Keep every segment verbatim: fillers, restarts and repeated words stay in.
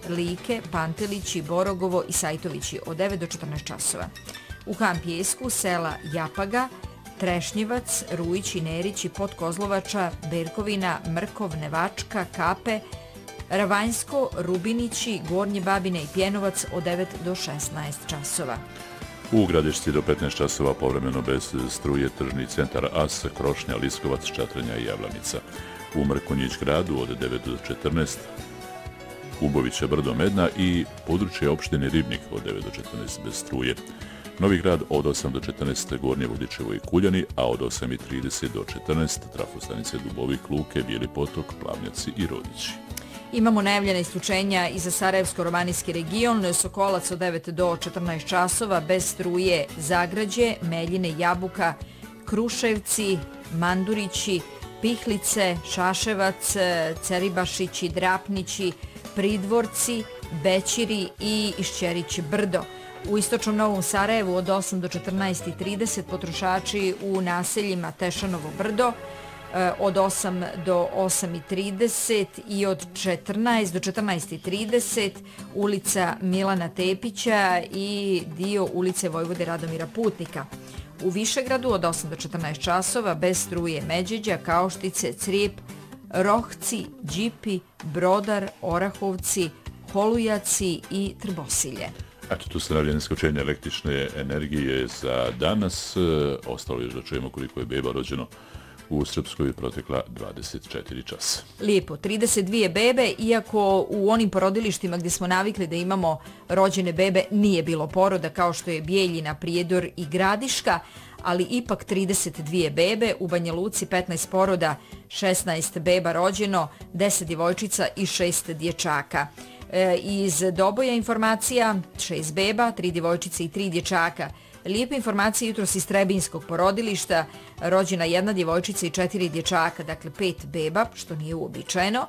Like, Pantelići, Borogovo i Sajtovići od devet do četrnaest časova. U Han Pijesku sela Japaga, Trešnjevac, Rujići, Nerići, Podkozlovača, Berkovina, Mrkov, Nevačka, Kape, Ravanjsko, Rubinići, Gornje Babine i Pjenovac od devet do šesnaest časova. U Gradišci do petnaest časova povremeno bez struje tržni centar As, Krošnja, Liskovac, Čatrnja i Javlanica. U Mrkonjić gradu od devet do četrnaest, Ubovića, Brdo, Medna i područje opštine Ribnik od devet do četrnaest bez struje. Novi grad od osam do četrnaest, Gornje Vodičevo i Kuljani, a od osam i trideset do četrnaest, trafostanice Dubovik, Luke, Bijeli potok, Plavnjaci i Rodići. Imamo najavljena isključenja i za Sarajevsko-romanijski region, Sokolac od devet do četrnaest časova, bez struje Zagrađe, Meljine, Jabuka, Kruševci, Mandurići, Pihlice, Šaševac, Ceribašići, Drapnići, Pridvorci, Bećiri i Išćerić Brdo. U istočnom Novom Sarajevu od osam do četrnaest i trideset potrošači u naseljima Tešanovo Brdo, od osam do osam i trideset i od četrnaest do četrnaest i trideset ulica Milana Tepića i dio ulice Vojvode Radomira Putnika. U Višegradu od osam do četrnaest časova bez struje Međeđa, Kaoštice, Crijep, Rohci, Đipi, Brodar, Orahovci, Holujaci i Trbosilje. Eto, tu su najavljene isključenja električne energije za danas. Ostalo još da čujemo koliko je beba rođeno u Srpskoj protekla dvadeset četiri časa. Lijepo, trideset dvije bebe, iako u onim porodilištima gdje smo navikli da imamo rođene bebe nije bilo poroda, kao što je Bijeljina, Prijedor i Gradiška, ali ipak trideset dvije bebe, u Banja Luci petnaest poroda, šesnaest beba rođeno, deset djevojčica i šest dječaka. E, iz Doboja informacija, šest beba, tri djevojčice i tri dječaka. Lijepe informacije jutros iz Trebinskog porodilišta, rođena jedna djevojčica i četiri dječaka, dakle pet beba, što nije uobičajeno.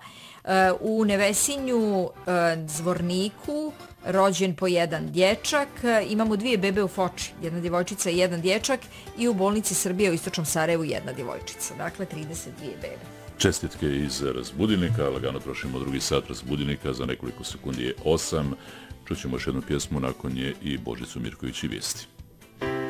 U Nevesinju, Zvorniku, rođen po jedan dječak, imamo dvije bebe u Foči, jedna djevojčica i jedan dječak, i u bolnici Srbije u Istočnom Sarajevu jedna djevojčica, dakle trideset dvije bebe. Čestitke iz Razbudilnika, lagano prošimo drugi sat Razbudilnika, za nekoliko sekundi je osam. Čućemo još jednu pjesmu, nakon nje i Božicu Mirković i vijesti.